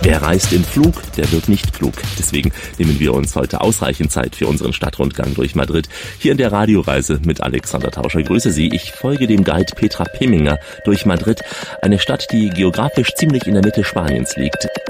Wer reist im Flug, der wird nicht klug. Deswegen nehmen wir uns heute ausreichend Zeit für unseren Stadtrundgang durch Madrid. Hier in der Radioreise mit Alexander Tauscher. Ich grüße Sie. Ich folge dem Guide Petra Peminger durch Madrid. Eine Stadt, die geografisch ziemlich in der Mitte Spaniens liegt.